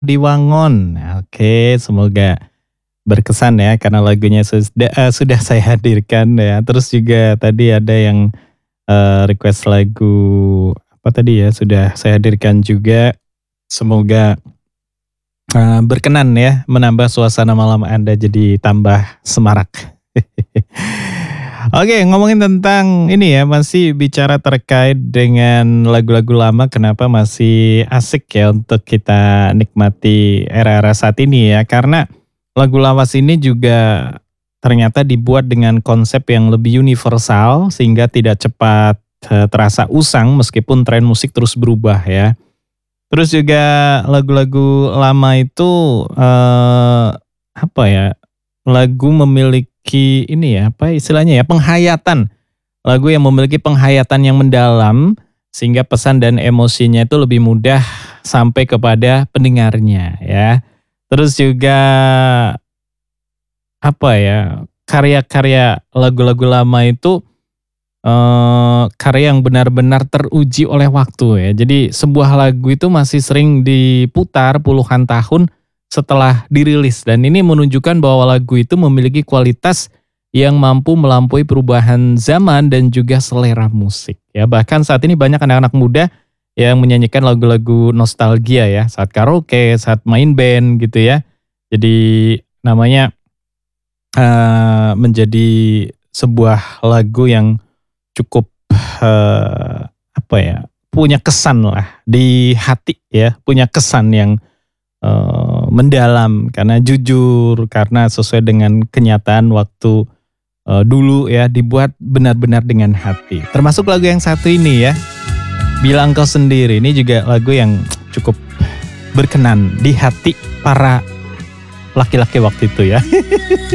di Wangon. Oke, semoga berkesan ya karena lagunya sudah saya hadirkan ya. Terus juga tadi ada yang request lagu apa tadi ya, sudah saya hadirkan juga. Semoga berkenan ya menambah suasana malam Anda jadi tambah semarak. Oke, ngomongin tentang ini ya, masih bicara terkait dengan lagu-lagu lama, kenapa masih asik ya untuk kita nikmati era-era saat ini ya. Karena lagu lawas ini juga ternyata dibuat dengan konsep yang lebih universal sehingga tidak cepat terasa usang meskipun tren musik terus berubah ya. Terus juga lagu-lagu lama itu apa ya, lagu memiliki ini ya, apa istilahnya ya, penghayatan. Lagu yang memiliki penghayatan yang mendalam sehingga pesan dan emosinya itu lebih mudah sampai kepada pendengarnya ya. Terus juga apa ya, karya-karya lagu-lagu lama itu karya yang benar-benar teruji oleh waktu ya. Jadi sebuah lagu itu masih sering diputar puluhan tahun setelah dirilis dan ini menunjukkan bahwa lagu itu memiliki kualitas yang mampu melampaui perubahan zaman dan juga selera musik ya. Bahkan saat ini banyak anak-anak muda yang menyanyikan lagu-lagu nostalgia ya, saat karaoke, saat main band gitu ya. Jadi namanya menjadi sebuah lagu yang cukup apa ya, punya kesan lah di hati ya, punya kesan yang mendalam karena jujur, karena sesuai dengan kenyataan waktu dulu ya, dibuat benar-benar dengan hati. Termasuk lagu yang satu ini ya, Bilang Kau Sendiri, ini juga lagu yang cukup berkenan di hati para laki-laki waktu itu ya.